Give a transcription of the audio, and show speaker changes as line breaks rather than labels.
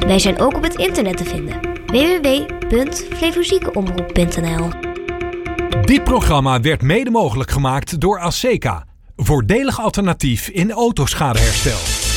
Wij zijn ook op het internet te vinden. www.flevoziekenomroep.nl.
Dit programma werd mede mogelijk gemaakt door Aseca. Voordelig alternatief in autoschadeherstel.